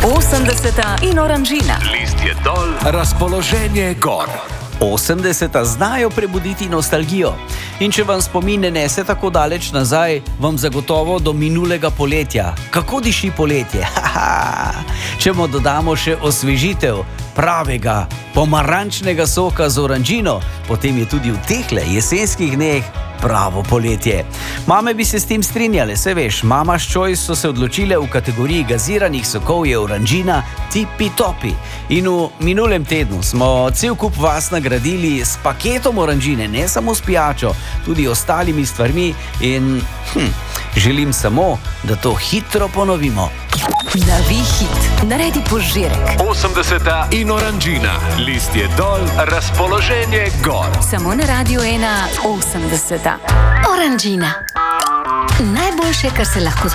80 in oranžina. List je dol, razpoloženje gor. 80 znajo prebuditi nostalgijo. In če vam spomin ne nese tako daleč nazaj, vam zagotovo do minulega poletja. Kako diši poletje? Če mu dodamo še osvežitev pravega pomarančnega soka z oranžino, potem je tudi v tehle jesenskih dneh pravo poletje. Mame bi se s tem strinjale, se veš, Mama's Choice so se odločile v kategoriji gaziranih sokov je oranžina tipi-topi. In v minulem tednu smo cel kup vas nagradili s paketom oranžine, ne samo s pijačo, tudi ostalimi stvarmi in želim samo, da to hitro ponovimo. Navi hit, naredi požirek. 80 in oranžina. List je dol, razpoloženje gor. Samo na Radio 1 80. Oranžina. Najboljše, kar se lahko